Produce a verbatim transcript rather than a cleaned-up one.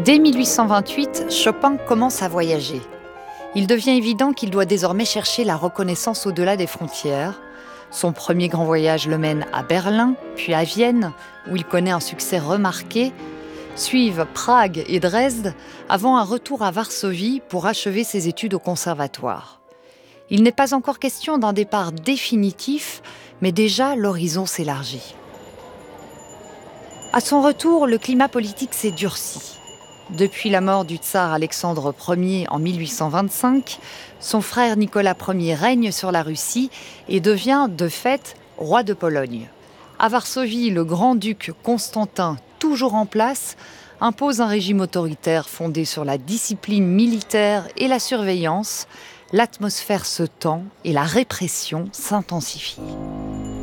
Dès mille huit cent vingt-huit, Chopin commence à voyager. Il devient évident qu'il doit désormais chercher la reconnaissance au-delà des frontières. Son premier grand voyage le mène à Berlin, puis à Vienne, où il connaît un succès remarqué. Suivent Prague et Dresde, avant un retour à Varsovie pour achever ses études au conservatoire. Il n'est pas encore question d'un départ définitif, mais déjà l'horizon s'élargit. À son retour, le climat politique s'est durci. Depuis la mort du tsar Alexandre Ier en mille huit cent vingt-cinq, son frère Nicolas Ier règne sur la Russie et devient, de fait, roi de Pologne. À Varsovie, le grand-duc Constantin, toujours en place, impose un régime autoritaire fondé sur la discipline militaire et la surveillance. L'atmosphère se tend et la répression s'intensifie.